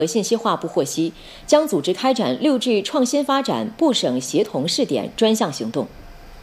和信息化部获悉，将组织开展6G 创新发展部省协同试点专项行动。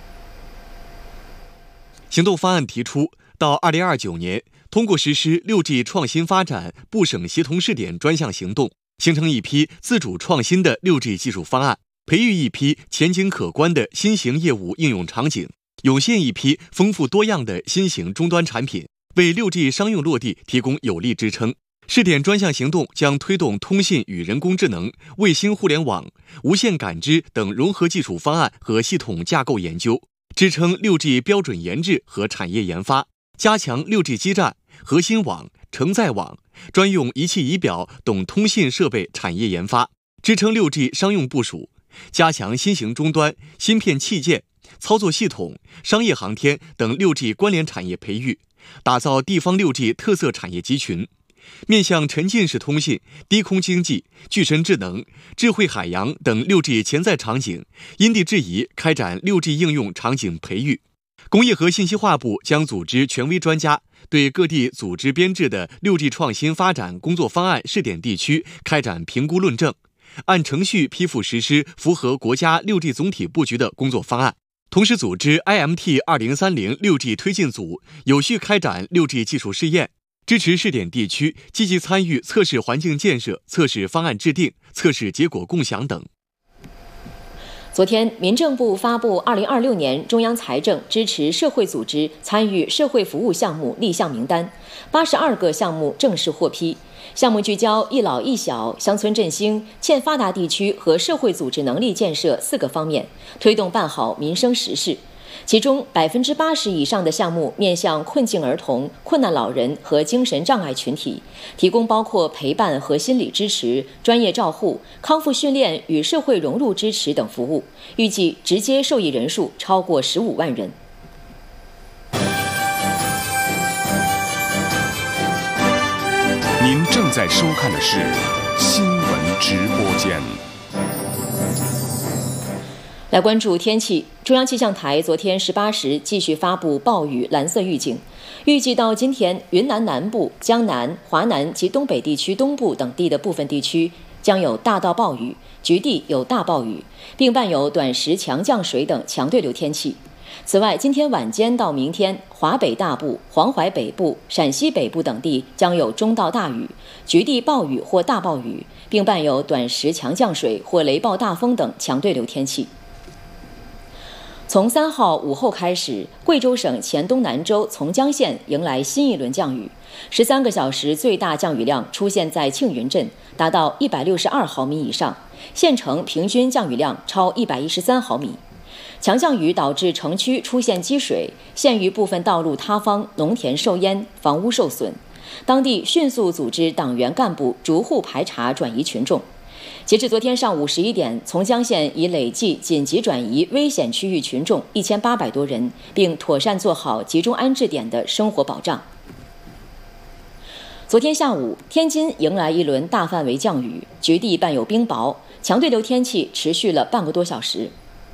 行动方案提出，到2029年，通过实施6G 创新发展部省协同试点专项行动，形成一批自主创新的6G 技术方案，培育一批前景可观的新型业务应用场景，涌现一批丰富多样的新型终端产品，为6G 商用落地提供有力支撑。试点专项行动将推动通信与人工智能、卫星互联网、无线感知等融合技术方案和系统架构研究，支撑6G 标准研制和产业研发，加强6G 基站、核心网、承载网、专用仪器仪表等通信设备产业研发，支撑6G 商用部署，加强新型终端、芯片器件、操作系统、商业航天等6G 关联产业培育，打造地方6G 特色产业集群。面向沉浸式通信、低空经济、具身智能、智慧海洋等6G 潜在场景，因地制宜开展6G 应用场景培育。工业和信息化部将组织权威专家，对各地组织编制的6G 创新发展工作方案试点地区开展评估论证，按程序批复实施符合国家6G 总体布局的工作方案。同时组织 IMT 2030 6G 推进组有序开展6G 技术试验，支持试点地区积极参与测试环境建设、测试方案制定、测试结果共享等。 昨天，民政部发布2026年中央财政支持社会组织参与社会服务项目立项名单，82个项目正式获批。项目聚焦一老一小、乡村振兴、欠发达地区和社会组织能力建设4个方面，推动办好民生实事。其中80%以上的项目面向困境儿童、困难老人和精神障碍群体，提供包括陪伴和心理支持、专业照护、康复训练与社会融入支持等服务，预计直接受益人数超过15万人。 您正在收看的是新闻直播间。 来关注天气，中央气象台昨天18时继续发布暴雨蓝色预警，预计到今天，云南南部、江南、华南及东北地区东部等地的部分地区将有大到暴雨，局地有大暴雨，并伴有短时强降水等强对流天气。此外，今天晚间到明天，华北大部、黄淮北部、陕西北部等地将有中到大雨，局地暴雨或大暴雨，并伴有短时强降水或雷暴大风等强对流天气。从3号午后开始，贵州省黔东南州从江县迎来新一轮降雨，13个小时最大降雨量出现在庆云镇，达到162毫米以上，县城平均降雨量超113毫米。强降雨导致城区出现积水，县域部分道路塌方，农田受淹，房屋受损。当地迅速组织党员干部逐户排查转移群众。截至昨天上午11点，从江县已累计紧急转移危险区域群众1800多人，并妥善做好集中安置点的生活保障。昨天下午，天津迎来一轮大范围降雨，局地伴有冰雹，强对流天气持续了半个多小时。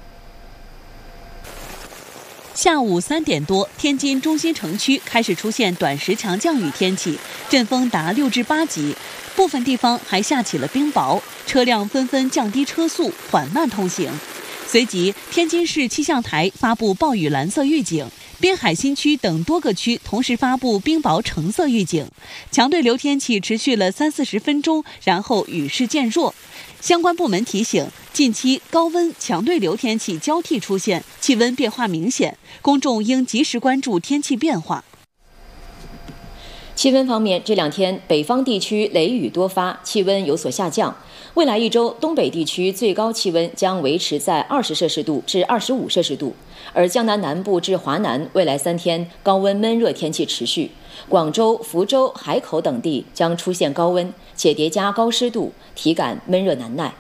下午3点多，天津中心城区开始出现短时强降雨天气，阵风达6至8级，部分地方还下起了冰雹，车辆纷纷降低车速，缓慢通行。随即，天津市气象台发布暴雨蓝色预警，滨海新区等多个区同时发布冰雹橙色预警。强对流天气持续了30-40分钟，然后雨势渐弱。相关部门提醒，近期高温、强对流天气交替出现，气温变化明显，公众应及时关注天气变化。 气温方面，这2天北方地区雷雨多发，气温有所下降。未来1周，东北地区最高气温将维持在20摄氏度至25摄氏度，而江南南部至华南未来3天高温闷热天气持续。广州、福州、海口等地将出现高温，且叠加高湿度，体感闷热难耐。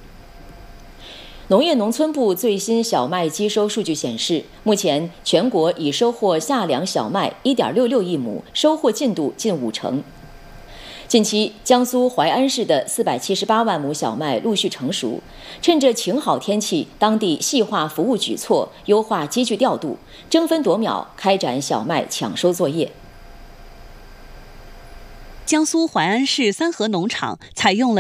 农业农村部最新小麦机收数据显示，目前全国已收获夏粮小麦1.66亿亩，收获进度近50%。近期，江苏淮安市的478万亩小麦陆续成熟，趁着晴好天气，当地细化服务举措，优化机具调度，争分夺秒开展小麦抢收作业。 江苏淮安市三河农场采用了